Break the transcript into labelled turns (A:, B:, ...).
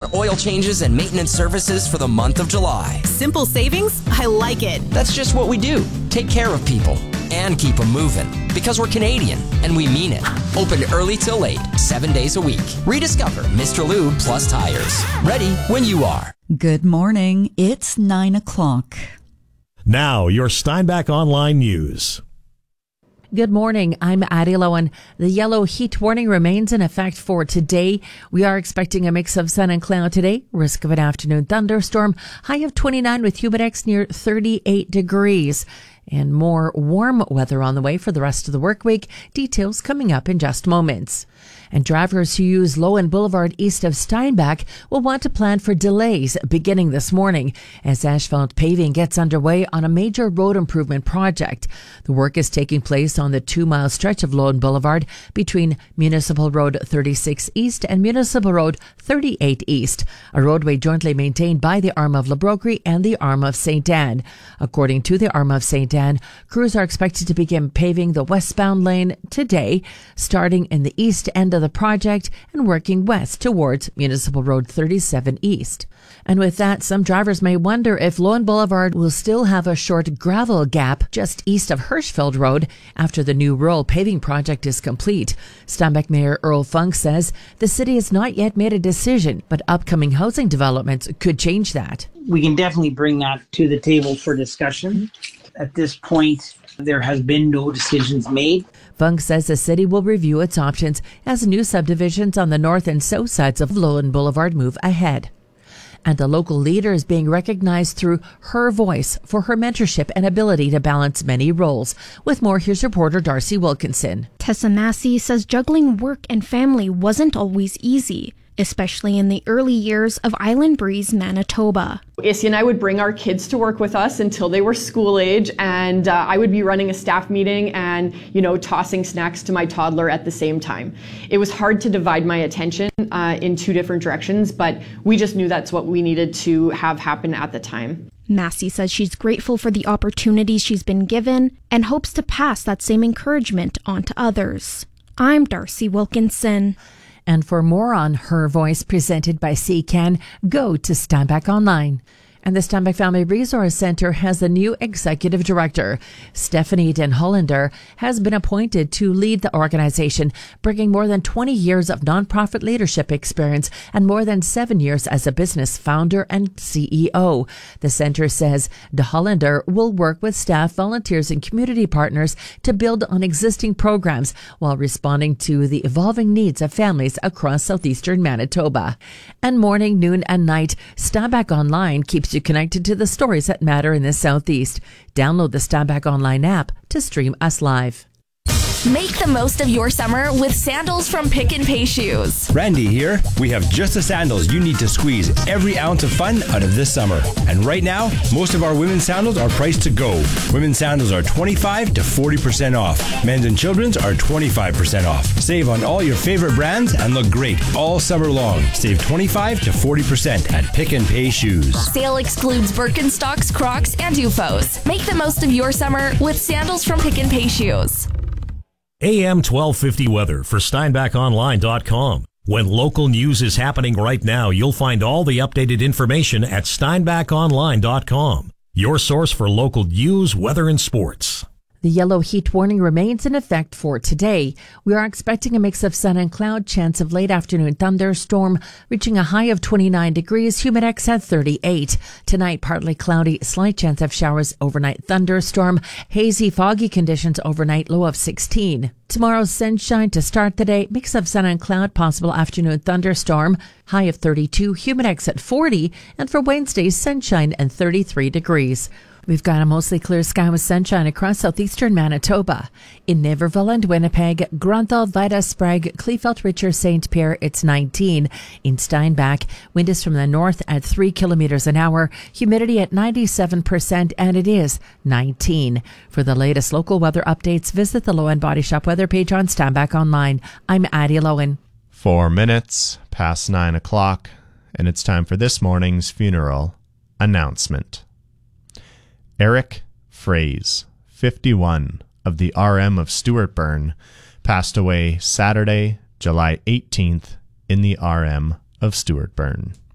A: oil changes and maintenance services for the month of July.
B: Simple savings? I like it.
A: That's just what we do. Take care of people and keep them moving. Because we're Canadian and we mean it. Open early till late, 7 days a week. Rediscover Mr. Lube Plus Tires. Ready when you are.
C: Good morning. It's 9 o'clock.
D: Now, your Steinbach Online News.
E: Good morning. I'm Addie Lowen. The yellow heat warning remains in effect for today. We are expecting a mix of sun and cloud today. Risk of an afternoon thunderstorm. High of 29 with humidex near 38 degrees. And more warm weather on the way for the rest of the work week. Details coming up in just moments. And drivers who use Lowen Boulevard east of Steinbach will want to plan for delays beginning this morning as asphalt paving gets underway on a major road improvement project. The work is taking place on the 2-mile stretch of Lowen Boulevard between Municipal Road 36 East and Municipal Road 38 East, a roadway jointly maintained by the Arm of La Broquerie and the Arm of St. Anne. According to the Arm of St. Anne, crews are expected to begin paving the westbound lane today, starting in the east end of the project and working west towards Municipal Road 37 East. And with that, some drivers may wonder if Lowen Boulevard will still have a short gravel gap just east of Hirschfeld Road after the new rural paving project is complete. Steinbach Mayor Earl Funk says the city has not yet made a decision, but upcoming housing developments could change that.
F: We can definitely bring that to the table for discussion. At this point, there has been no decisions made.
E: Funk says the city will review its options as new subdivisions on the north and south sides of Lowen Boulevard move ahead. And the local leader is being recognized through Her Voice for her mentorship and ability to balance many roles. With more, here's reporter Darcy Wilkinson.
G: Tessa Massey says juggling work and family wasn't always easy, especially in the early years of Island Breeze, Manitoba.
H: Issy and I would bring our kids to work with us until they were school age, and I would be running a staff meeting and, tossing snacks to my toddler at the same time. It was hard to divide my attention in two different directions, but we just knew that's what we needed to have happen at the time.
G: Massey says she's grateful for the opportunities she's been given and hopes to pass that same encouragement on to others. I'm Darcy Wilkinson.
E: And for more on Her Voice presented by CCAN, go to Steinbach Online. And the Steinbach Family Resource Center has a new executive director. Stephanie Den Hollander has been appointed to lead the organization, bringing more than 20 years of nonprofit leadership experience and more than 7 years as a business founder and CEO. The center says De Hollander will work with staff, volunteers, and community partners to build on existing programs while responding to the evolving needs of families across southeastern Manitoba. And morning, noon, and night, Steinbach Online keeps you connected to the stories that matter in the Southeast. Download the Steinbach Online app to stream us live.
I: Make the most of your summer with sandals from Pick and Pay Shoes.
J: Randy here. We have just the sandals you need to squeeze every ounce of fun out of this summer. And right now, most of our women's sandals are priced to go. Women's sandals are 25 to 40% off. Men's and children's are 25% off. Save on all your favorite brands and look great all summer long. Save 25 to 40% at Pick and Pay Shoes.
I: Sale excludes Birkenstocks, Crocs, and UFOs. Make the most of your summer with sandals from Pick and Pay Shoes.
D: AM 1250 weather for SteinbachOnline.com. When local news is happening right now, you'll find all the updated information at SteinbachOnline.com. Your source for local news, weather, and sports.
E: The yellow heat warning remains in effect for today. We are expecting a mix of sun and cloud, chance of late afternoon thunderstorm, reaching a high of 29 degrees, humidex at 38. Tonight, partly cloudy, slight chance of showers, overnight thunderstorm, hazy, foggy conditions overnight, low of 16. Tomorrow, sunshine to start the day, mix of sun and cloud, possible afternoon thunderstorm, high of 32, humidex at 40, and for Wednesday, sunshine and 33 degrees. We've got a mostly clear sky with sunshine across southeastern Manitoba. In Niverville and Winnipeg, Grunthal, Vida, Sprague, Kleefeld, Richer, St. Pierre, it's 19. In Steinbach, wind is from the north at 3 kilometers an hour, humidity at 97%, and it is 19. For the latest local weather updates, visit the Lowen Body Shop weather page on Steinbach Online. I'm Addie Lowen.
K: 4 minutes past 9 o'clock, and it's time for this morning's funeral announcement. Eric Fraze, 51, of the RM of Stewartburn, passed away Saturday, July 18th, in the RM of Stewartburn.